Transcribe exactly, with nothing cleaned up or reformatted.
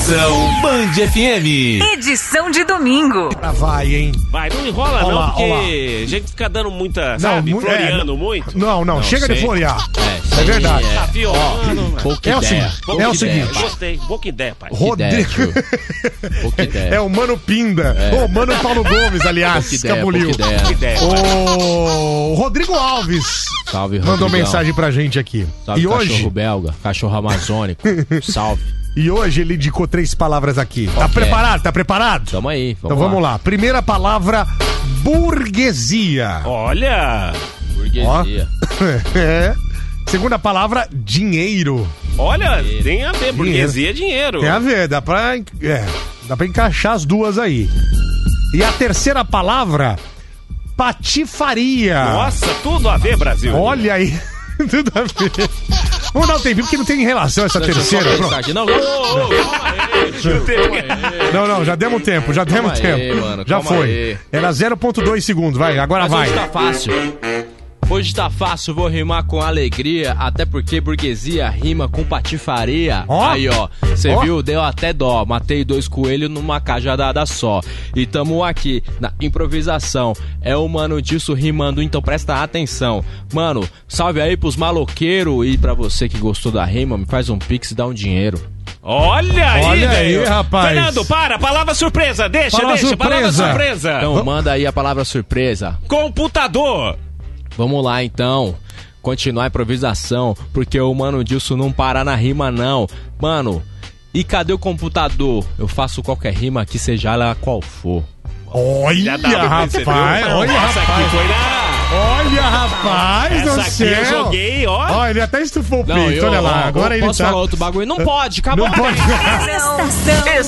Conexão Band F M. Edição de domingo. Ah, vai, hein? Vai, não enrola Olá, não, porque olá. a gente fica dando muita, Não, sabe, mu- floreando é, muito. Não, não, Não, chega sei. de florear. É, É verdade. Tá piorando, Pouca É o ideia. seguinte, pouca é o ideia, seguinte. pai. Gostei, boa ideia, pai. Rodrigo. Pouca ideia. É o Mano Pinda. É. Ô, Mano Paulo Gomes, aliás. Pouca ideia, Escapuliu. pouca ideia. Boa ideia. O Rodrigo Alves Salve, mandou Rodrigão. mensagem pra gente aqui. Salve, E cachorro hoje, belga, cachorro amazônico. Salve. e hoje ele indicou três palavras aqui. Tá que é? preparado? Tá preparado? Tamo aí. Vamos Então vamos lá. Primeira palavra, burguesia. Olha, Burguesia. É. Segunda palavra, dinheiro. olha, tem a ver, burguesia é dinheiro. Tem a ver, dá pra, é, dá pra encaixar as duas aí. E a terceira palavra, patifaria. Nossa, tudo a ver, Brasil. Olha aí, tudo a ver. Vamos dar um tempinho, porque não tem relação essa Deixa eu só terceira. pensar Pronto. aqui. Não, Ô, não. ô, calma aí, deixa eu ter- Não, não, já demos tempo, já demos aí, tempo. mano, já calma foi. aí. Era zero ponto dois segundos, vai, agora Mas vai. hoje tá fácil. Hoje tá fácil, vou rimar com alegria, até porque burguesia rima com patifaria. Ó. Aí, ó, cê Ó. viu? Deu até dó. Matei dois coelhos numa cajadada só. E tamo aqui, na improvisação. É o Mano Disso rimando, então presta atenção. Mano, salve aí pros maloqueiros. E pra você que gostou da rima, me faz um pix e dá um dinheiro. Olha aí, Olha aí, velho. rapaz. Fernando, para, palavra surpresa, deixa, Palavra deixa, palavra surpresa. surpresa. Então manda aí a palavra surpresa. Computador. Vamos lá então, continuar a improvisação, porque o Mano Dilson não para na rima não. Mano, e cadê o computador? Eu faço qualquer rima aqui, seja ela qual for. Olha, Já dá pra rapaz, perceber. olha, Essa rapaz. aqui foi na... Olha, rapaz do Essa aqui céu. eu joguei, ó. Ó, ele até estufou o Não, peito, eu, olha lá. ó, Agora eu ele posso tá... falar outro bagulho? Não pode, acabou. Não pode. Estação